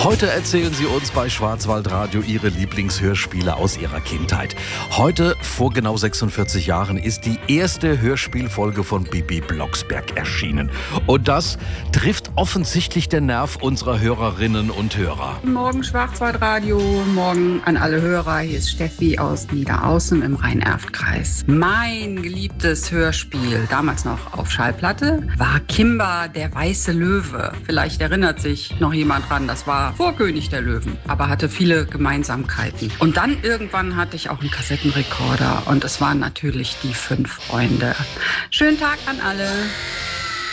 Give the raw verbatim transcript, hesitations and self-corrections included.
Heute erzählen Sie uns bei Schwarzwaldradio Ihre Lieblingshörspiele aus Ihrer Kindheit. Heute, vor genau sechsundvierzig Jahren, ist die erste Hörspielfolge von Bibi Blocksberg erschienen. Und das trifft offensichtlich den Nerv unserer Hörerinnen und Hörer. Morgen Schwarzwaldradio, morgen an alle Hörer. Hier ist Steffi aus Niederaußen im Rhein-Erft-Kreis. Mein geliebtes Hörspiel, damals noch auf Schallplatte, war Kimba, der weiße Löwe. Vielleicht erinnert sich noch jemand dran, das war vor König der Löwen, aber hatte viele Gemeinsamkeiten. Und dann irgendwann hatte ich auch einen Kassettenrekorder und es waren natürlich die fünf Freunde. Schönen Tag an alle.